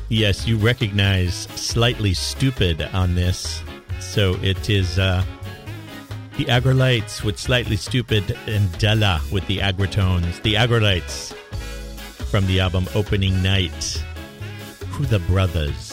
Yes, you recognize Slightly Stupid on this. So it is the Aggrolites with Slightly Stupid and Della with the Aggritones. The Aggrolites from the album Opening Night. Who the Brothers.